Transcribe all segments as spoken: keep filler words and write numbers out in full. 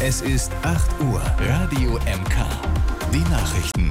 Es ist acht Uhr. Radio M K. Die Nachrichten.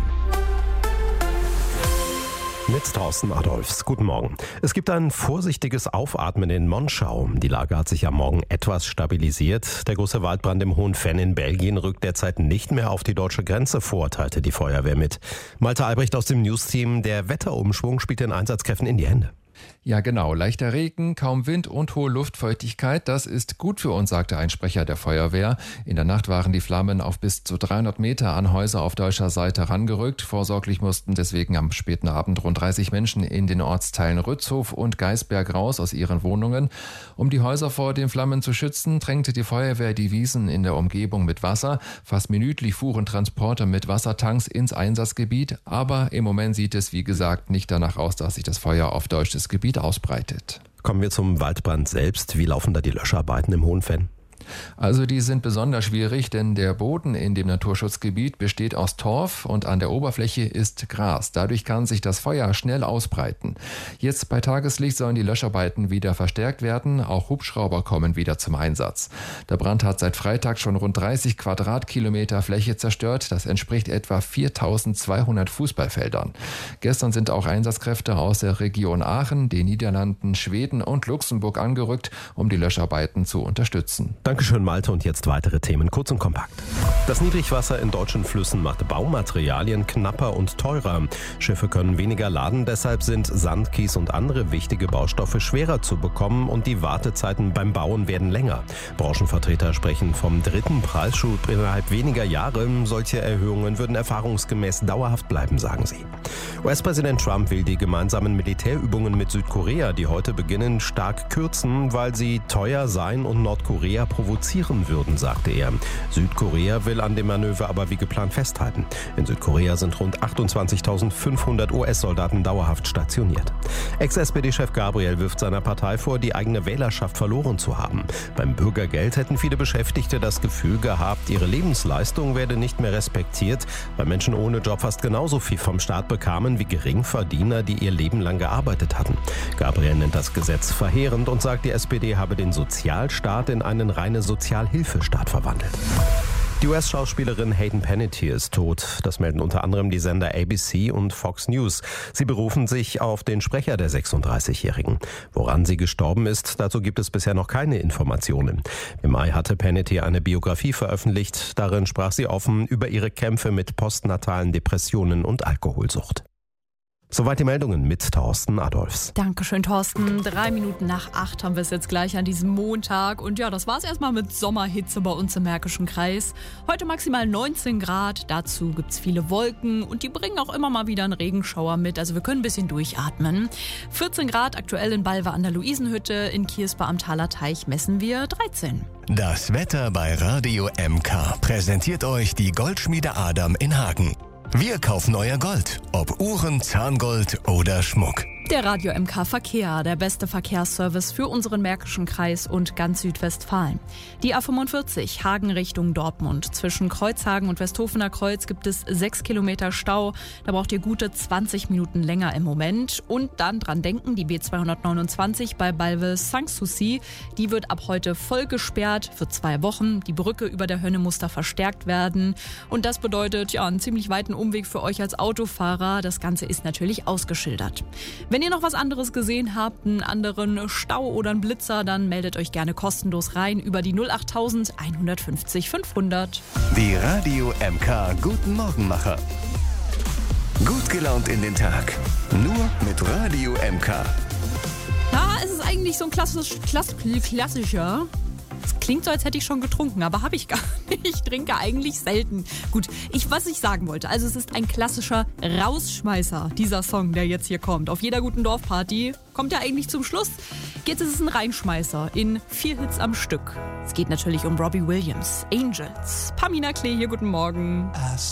Mit Thorsten Adolfs. Guten Morgen. Es gibt ein vorsichtiges Aufatmen in Monschau. Die Lage hat sich am Morgen etwas stabilisiert. Der große Waldbrand im Hohen Venn in Belgien rückt derzeit nicht mehr auf die deutsche Grenze vor, teilte die Feuerwehr mit. Malte Albrecht aus dem Newsteam. Der Wetterumschwung spielt den Einsatzkräften in die Hände. Ja genau, leichter Regen, kaum Wind und hohe Luftfeuchtigkeit, das ist gut für uns, sagte ein Sprecher der Feuerwehr. In der Nacht waren die Flammen auf bis zu dreihundert Meter an Häuser auf deutscher Seite herangerückt. Vorsorglich mussten deswegen am späten Abend rund dreißig Menschen in den Ortsteilen Rützhof und Geisberg raus aus ihren Wohnungen. Um die Häuser vor den Flammen zu schützen, drängte die Feuerwehr die Wiesen in der Umgebung mit Wasser. Fast minütlich fuhren Transporter mit Wassertanks ins Einsatzgebiet, aber im Moment sieht es, wie gesagt, nicht danach aus, dass sich das Feuer auf deutsches Gebiet ausbreitet. Kommen wir zum Waldbrand selbst. Wie laufen da die Löscharbeiten im Hohen Venn? Also die sind besonders schwierig, denn der Boden in dem Naturschutzgebiet besteht aus Torf und an der Oberfläche ist Gras. Dadurch kann sich das Feuer schnell ausbreiten. Jetzt bei Tageslicht sollen die Löscharbeiten wieder verstärkt werden. Auch Hubschrauber kommen wieder zum Einsatz. Der Brand hat seit Freitag schon rund dreißig Quadratkilometer Fläche zerstört. Das entspricht etwa viertausendzweihundert Fußballfeldern. Gestern sind auch Einsatzkräfte aus der Region Aachen, den Niederlanden, Schweden und Luxemburg angerückt, um die Löscharbeiten zu unterstützen. Dankeschön, Malte. Und jetzt weitere Themen, kurz und kompakt. Das Niedrigwasser in deutschen Flüssen macht Baumaterialien knapper und teurer. Schiffe können weniger laden, deshalb sind Sand, Kies und andere wichtige Baustoffe schwerer zu bekommen und die Wartezeiten beim Bauen werden länger. Branchenvertreter sprechen vom dritten Preisschub innerhalb weniger Jahre. Solche Erhöhungen würden erfahrungsgemäß dauerhaft bleiben, sagen sie. U S-Präsident Trump will die gemeinsamen Militärübungen mit Südkorea, die heute beginnen, stark kürzen, weil sie teuer seien und Nordkorea provozieren würden, sagte er. Südkorea will an dem Manöver aber wie geplant festhalten. In Südkorea sind rund achtundzwanzigtausendfünfhundert U S-Soldaten dauerhaft stationiert. Ex-S P D-Chef Gabriel wirft seiner Partei vor, die eigene Wählerschaft verloren zu haben. Beim Bürgergeld hätten viele Beschäftigte das Gefühl gehabt, ihre Lebensleistung werde nicht mehr respektiert, weil Menschen ohne Job fast genauso viel vom Staat bekamen wie Geringverdiener, die ihr Leben lang gearbeitet hatten. Gabriel nennt das Gesetz verheerend und sagt, die S P D habe den Sozialstaat in einen reine Sozialhilfestaat verwandelt. Die U S-Schauspielerin Hayden Panettiere ist tot. Das melden unter anderem die Sender A B C und Fox News. Sie berufen sich auf den Sprecher der sechsunddreißigjährigen. Woran sie gestorben ist, dazu gibt es bisher noch keine Informationen. Im Mai hatte Panettiere eine Biografie veröffentlicht. Darin sprach sie offen über ihre Kämpfe mit postnatalen Depressionen und Alkoholsucht. Soweit die Meldungen mit Thorsten Adolfs. Dankeschön, Thorsten. Drei Minuten nach acht haben wir es jetzt gleich an diesem Montag. Und ja, das war es erstmal mit Sommerhitze bei uns im Märkischen Kreis. Heute maximal neunzehn Grad. Dazu gibt es viele Wolken und die bringen auch immer mal wieder einen Regenschauer mit. Also wir können ein bisschen durchatmen. vierzehn Grad aktuell in Balve an der Luisenhütte. In Kierspa am Thaler Teich messen wir dreizehn. Das Wetter bei Radio M K präsentiert euch die Goldschmiede Adam in Hagen. Wir kaufen euer Gold, ob Uhren, Zahngold oder Schmuck. Der Radio M K Verkehr, der beste Verkehrsservice für unseren Märkischen Kreis und ganz Südwestfalen. Die A fünfundvierzig, Hagen Richtung Dortmund. Zwischen Kreuzhagen und Westhofener Kreuz gibt es sechs Kilometer Stau. Da braucht ihr gute zwanzig Minuten länger im Moment. Und dann dran denken, die B zweihundertneunundzwanzig bei Balve Sanssouci, die wird ab heute voll gesperrt für zwei Wochen. Die Brücke über der Hönne muss da verstärkt werden. Und das bedeutet ja einen ziemlich weiten Umweg für euch als Autofahrer. Das Ganze ist natürlich ausgeschildert. Wenn ihr noch was anderes gesehen habt, einen anderen Stau oder einen Blitzer, dann meldet euch gerne kostenlos rein über die null acht tausend einhundertfünfzig fünfhundert. Die Radio M K Guten Morgenmacher. Gut gelaunt in den Tag. Nur mit Radio M K. Ja, es ist eigentlich so ein klassisch, klass, klassischer... Es klingt so, als hätte ich schon getrunken, aber habe ich gar nicht. Ich trinke eigentlich selten. Gut, ich, was ich sagen wollte, also es ist ein klassischer Rausschmeißer, dieser Song, der jetzt hier kommt. Auf jeder guten Dorfparty kommt er eigentlich zum Schluss. Jetzt ist es ein Reinschmeißer in vier Hits am Stück. Es geht natürlich um Robbie Williams, Angels. Pamina Klee hier, guten Morgen. I